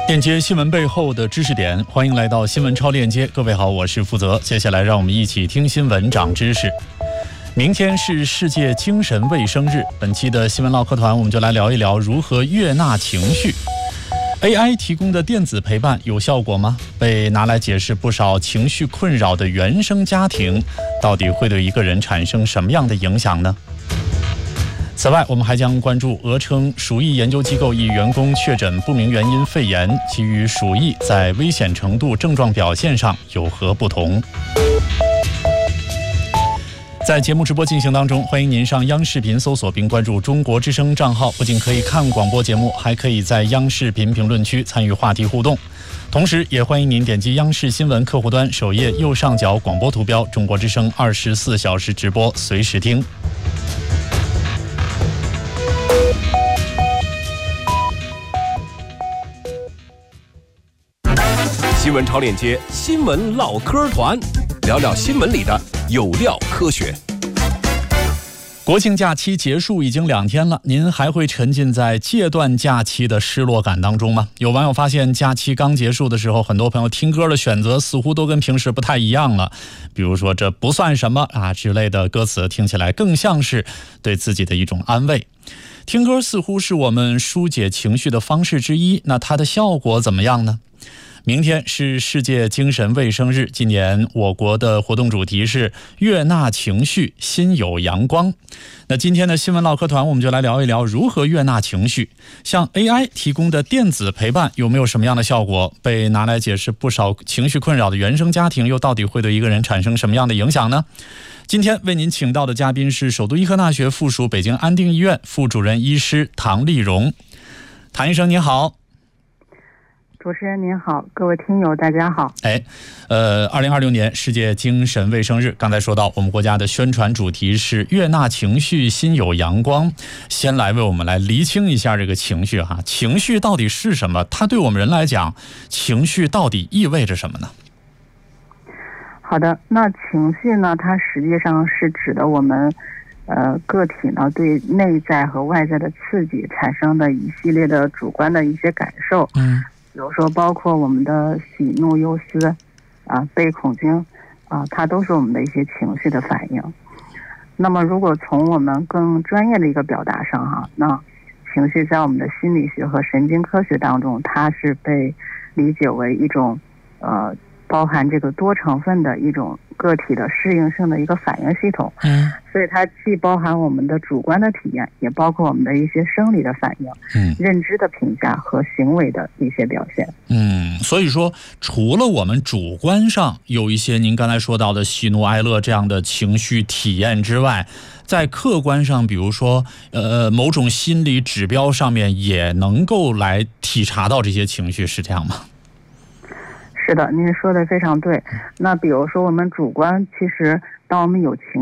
链接新闻背后的知识点，欢迎来到新闻超链接。各位好，我是负责。接下来让我们一起听新闻长知识。明天是世界精神卫生日，本期的新闻唠嗑团我们就来聊一聊如何悦纳情绪。AI 提供的电子陪伴有效果吗？被拿来解释不少情绪困扰的原生家庭，到底会对一个人产生什么样的影响呢？此外，我们还将关注俄称鼠疫研究机构一员工确诊不明原因肺炎，其与鼠疫在危险程度、症状表现上有何不同？在节目直播进行当中，欢迎您上央视频搜索并关注中国之声账号，不仅可以看广播节目，还可以在央视频评论区参与话题互动。同时也欢迎您点击央视新闻客户端首页右上角广播图标中国之声24小时直播，随时听。 新闻超链接，新闻唠嗑团，聊聊新闻里的有料科学。 国庆假期结束已经2天了，您还会沉浸在戒断假期的失落感当中吗？有网友发现，假期刚结束的时候，很多朋友听歌的选择似乎都跟平时不太一样了。比如说这不算什么啊之类的歌词，听起来更像是对自己的一种安慰。听歌似乎是我们疏解情绪的方式之一，那它的效果怎么样呢？明天是世界精神卫生日，今年我国的活动主题是悦纳情绪，心有阳光。那今天的新闻唠嗑团，我们就来聊一聊如何悦纳情绪。像 AI 提供的电子陪伴有没有什么样的效果？被拿来解释不少情绪困扰的原生家庭，又到底会对一个人产生什么样的影响呢？今天为您请到的嘉宾是首都医科大学附属北京安定医院副主任医师唐丽蓉。唐医生您好。 主持人您好，各位听友大家好。 2026年世界精神卫生日，刚才说到我们国家的宣传主题是悦纳情绪，心有阳光。先来为我们来厘清一下这个情绪哈，情绪到底是什么？它对我们人来讲，情绪到底意味着什么呢？ 好的，那情绪呢，它实际上是指的我们个体呢对内在和外在的刺激产生的一系列的主观的一些感受。比如说包括我们的喜怒忧思悲恐惊它都是我们的一些情绪的反应。那么如果从我们更专业的一个表达上那情绪在我们的心理学和神经科学当中，它是被理解为一种包含这个多成分的一种个体的适应性的一个反应系统。所以它既包含我们的主观的体验，也包括我们的一些生理的反应，认知的评价和行为的一些表现。 所以说除了我们主观上有一些您刚才说到的喜怒哀乐这样的情绪体验之外，在客观上比如说某种心理指标上面也能够来体察到这些情绪，是这样吗？ 是的，您说的非常对。那比如说我们主观，其实当我们有情